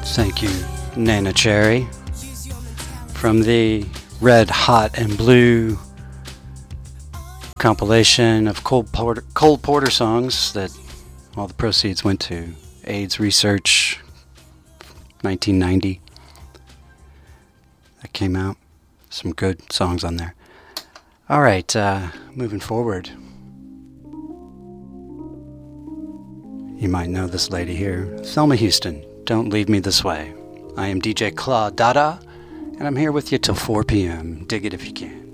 Thank you, Nana Cherry, from the Red, Hot, and Blue compilation of Cole Porter songs that all the proceeds went to AIDS research, 1990. That came out. Some good songs on there. All right, moving forward. You might know this lady here, Thelma Houston. Don't Leave Me This Way. I am DJ Claude Dada, and I'm here with you till 4 p.m. Dig it if you can.